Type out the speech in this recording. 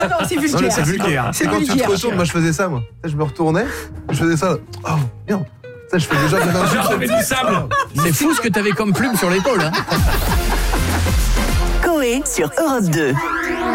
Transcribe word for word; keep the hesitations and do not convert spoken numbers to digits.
Non, non, c'est vulgaire. Non, mais c'est vulgaire. C'est Quand tu vulgaire. te retournes, moi je faisais ça, moi. Je me retournais, je faisais ça. Oh, merde. Ça, je fais déjà de Genre, on met du sable. C'est fou ce que t'avais comme plume sur l'épaule. Hein. Coé sur Europe deux.